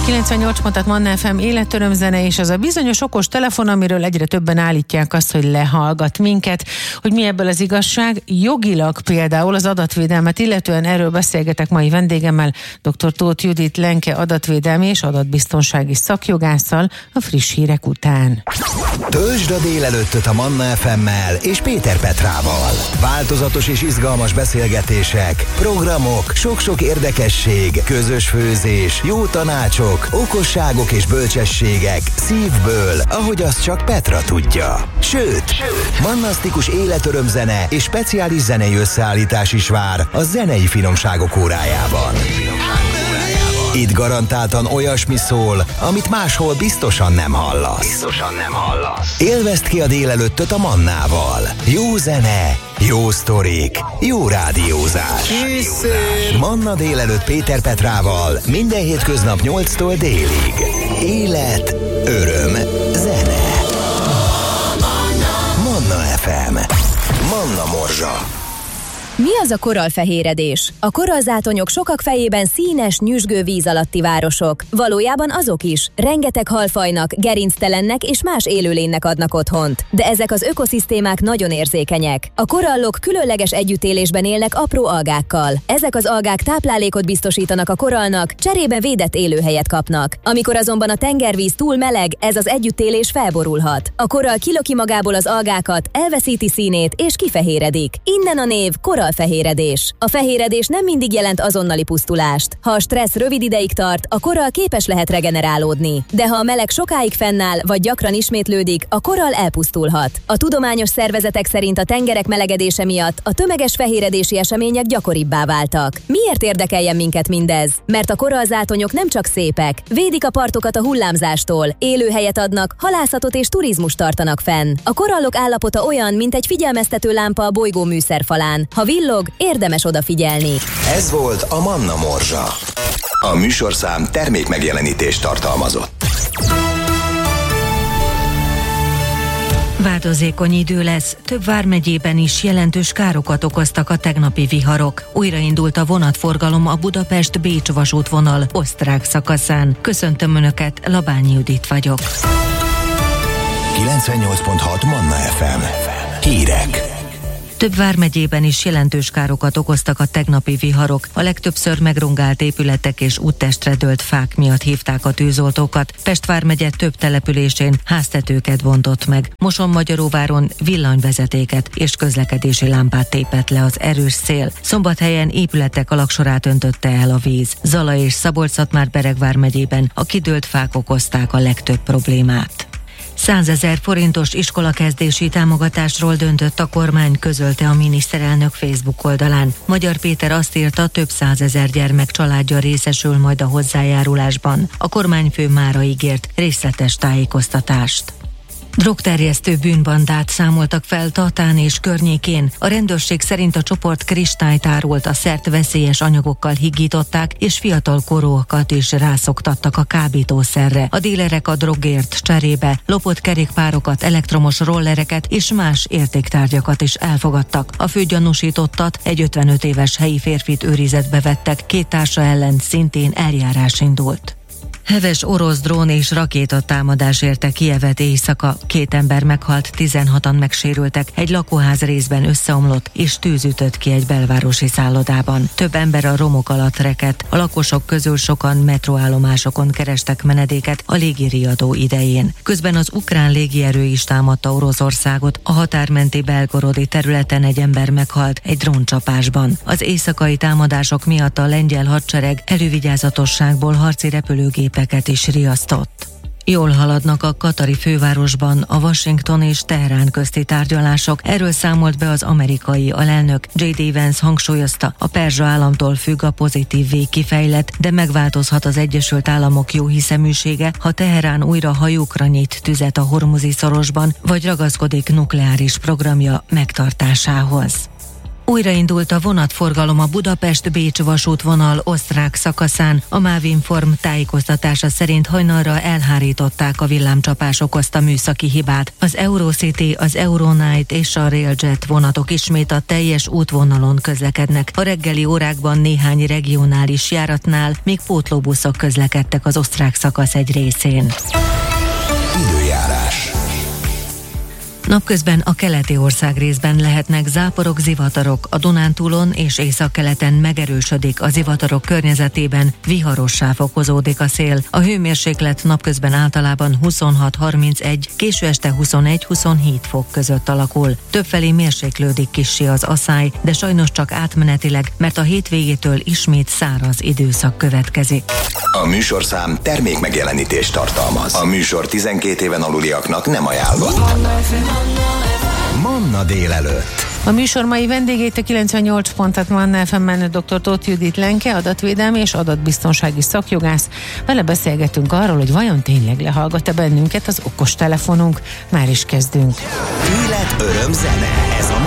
98 pontat Manna FM életörömzene, és az a bizonyos okos telefon, amiről egyre többen állítják azt, hogy lehallgat minket, hogy mi ebből az igazság. Jogilag például az adatvédelmet illetően erről beszélgetek mai vendégemmel, dr. Tóth Judit Lenke adatvédelmi és adatbiztonsági szakjogásszal a friss hírek után. Töltsd a délelőttöt a Manna FM-mel és Péter Petrával. Változatos és izgalmas beszélgetések, programok, sok-sok érdekesség, közös főzés, jó tanácsok, okosságok és bölcsességek szívből, ahogy azt csak Petra tudja. Sőt, mannasztikus életörömzene és speciális zenei összeállítás is vár a zenei finomságok órájában. Itt garantáltan olyasmi szól, amit máshol biztosan nem hallasz. Élvezd ki a délelőttöt a Mannával. Jó zene, jó sztorik, jó rádiózás. Manna délelőtt Péter Petrával minden hétköznap 8-tól délig. Élet, öröm, zene. Manna FM. Manna Morzsa. Mi az a korallfehéredés? A korallzátonyok sokak fejében színes, nyüzsgő víz alatti városok. Valójában azok is. Rengeteg halfajnak, gerinctelennek és más élőlénynek adnak otthont. De ezek az ökoszisztémák nagyon érzékenyek. A korallok különleges együttélésben élnek apró algákkal. Ezek az algák táplálékot biztosítanak a korallnak, cserébe védett élőhelyet kapnak. Amikor azonban a tengervíz túl meleg, ez az együttélés felborulhat. A korall kilöki magából az algákat, elveszíti színét és kifehéredik. Innen a név korallfehéredés. A fehéredés nem mindig jelent azonnali pusztulást. Ha a stressz rövid ideig tart, a korall képes lehet regenerálódni. De ha a meleg sokáig fennáll, vagy gyakran ismétlődik, a korall elpusztulhat. A tudományos szervezetek szerint a tengerek melegedése miatt a tömeges fehéredési események gyakoribbá váltak. Miért érdekeljen minket mindez? Mert a korallzátonyok nem csak szépek, védik a partokat a hullámzástól, élőhelyet adnak, halászatot és turizmust tartanak fenn. A korallok állapota olyan, mint egy figyelmeztető lámpa a bolygó műszerfalán. Ha villog, érdemes odafigyelni. Ez volt a Manna Morzsa. A műsorszám termékmegjelenítést tartalmazott. Változékony idő lesz, több vármegyében is jelentős károkat okoztak a tegnapi viharok. Újraindult a vonatforgalom a Budapest-Bécs vasútvonal osztrák szakaszán. Köszöntöm Önöket, Labányi Judit vagyok. 98.6 Manna FM. Hírek. Több vármegyében is jelentős károkat okoztak a tegnapi viharok. A legtöbbször megrongált épületek és úttestre dőlt fák miatt hívták a tűzoltókat. Pest vármegye több településén háztetőket bontott meg. Mosonmagyaróváron villanyvezetéket és közlekedési lámpát tépett le az erős szél. Szombathelyen épületek alagsorát öntötte el a víz. Zala és Szabolcs-Szatmár-Bereg vármegyében a kidőlt fák okozták a legtöbb problémát. 100 000 forintos iskolakezdési támogatásról döntött a kormány, közölte a miniszterelnök Facebook oldalán. Magyar Péter azt írta, több 100 000 gyermek családja részesül majd a hozzájárulásban. A kormányfő mára ígért részletes tájékoztatást. Drogterjesztő bűnbandát számoltak fel Tatán és környékén. A rendőrség szerint a csoport kristályt árult, a szert veszélyes anyagokkal higították, és fiatal korúakat is rászoktattak a kábítószerre. A dílerek a drogért cserébe lopott kerékpárokat, elektromos rollereket és más értéktárgyakat is elfogadtak. A főgyanúsítottat, egy 55 éves helyi férfit őrizetbe vettek, 2 társa ellen szintén eljárás indult. Heves orosz drón és rakétatámadás érte Kijevet éjszaka. 2 ember meghalt, 16-an megsérültek, egy lakóház részben összeomlott és tűz ütött ki egy belvárosi szállodában. Több ember a romok alatt rekedt, a lakosok közül sokan metróállomásokon kerestek menedéket a légiriadó idején. Közben az ukrán légierő is támadta Oroszországot, a határmenti Belgorodi területen egy ember meghalt egy dróncsapásban. Az éjszakai támadások miatt a lengyel hadsereg elővigyázatosságból harci repülőgépeket is riasztott. Jól haladnak a katari fővárosban a Washington és Teherán közti tárgyalások. Erről számolt be az amerikai alelnök. J.D. Vance hangsúlyozta, a perzsa államtól függ a pozitív végkifejlet, de megváltozhat az Egyesült Államok jóhiszeműsége, ha Teherán újra hajókra nyit tüzet a Hormuzi szorosban, vagy ragaszkodik nukleáris programja megtartásához. Újraindult a vonatforgalom a Budapest-Bécs vasútvonal osztrák szakaszán. A Mávinform tájékoztatása szerint hajnalra elhárították a villámcsapás okozta műszaki hibát. Az Eurocity, az Euronight és a Railjet vonatok ismét a teljes útvonalon közlekednek. A reggeli órákban néhány regionális járatnál még pótlóbuszok közlekedtek az osztrák szakasz egy részén. Időjárás. Napközben a keleti országrészben lehetnek záporok, zivatarok, a Dunántúlon és északkeleten megerősödik a zivatarok környezetében, viharossá fokozódik a szél. A hőmérséklet napközben általában 26-31, késő este 21-27 fok között alakul. Többfelé mérséklődik kissé az aszály, de sajnos csak átmenetileg, mert a hétvégétől ismét száraz időszak következik. A műsorszám termék megjelenítést tartalmaz. A műsor 12 éven aluliaknak nem ajánlott. Manna délelőtt. A műsor mai vendégét a 98 pontot Manna FM-en dr. Tóth Judit Lenke, adatvédelmi és adatbiztonsági szakjogász. Vele beszélgetünk arról, hogy vajon tényleg lehallgat-e bennünket az okostelefonunk. Már is kezdünk. Élet, öröm, zene. Ez a